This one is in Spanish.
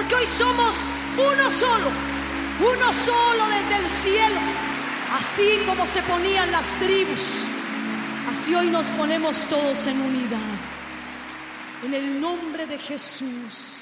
porque hoy somos uno solo desde el cielo. Así como se ponían las tribus, así hoy nos ponemos todos en unidad. En el nombre de Jesús.